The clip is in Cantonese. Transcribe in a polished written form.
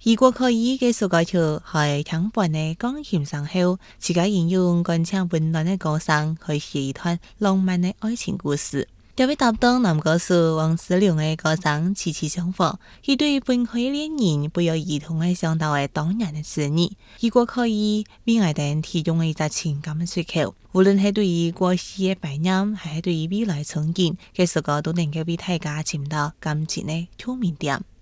如果可以繼續歌曲喺聽伴嘅鋼琴上後，自家應用感情溫暖嘅歌聲去寫一段浪漫嘅愛情故事。這位搭檔男歌手黃致良嘅歌聲凄凄相逢，佢對分開戀人不約而同嘅想到嘅當年嘅自己。如果可以為愛人提供嘅一隻情感嘅出口，無論係對於過去嘅懷念，還係對於未來憧憬，這首歌都能夠為大家尋到感情嘅共鳴點。